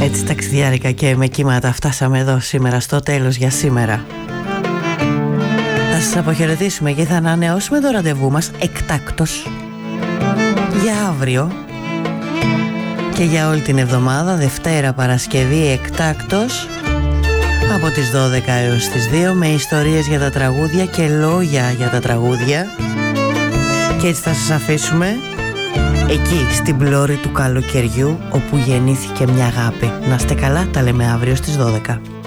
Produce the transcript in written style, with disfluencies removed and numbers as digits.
Έτσι ταξιδιάρικα και με κύματα φτάσαμε εδώ σήμερα στο τέλος για σήμερα. Θα σας αποχαιρετήσουμε και θα ανανεώσουμε το ραντεβού μας εκτάκτως για αύριο και για όλη την εβδομάδα, Δευτέρα, Παρασκευή, εκτάκτως από τις 12 έως τις 2 με ιστορίες για τα τραγούδια και λόγια για τα τραγούδια. Και έτσι θα σας αφήσουμε εκεί στην πλώρη του καλοκαιριού όπου γεννήθηκε μια αγάπη. Να είστε καλά, τα λέμε αύριο στις 12.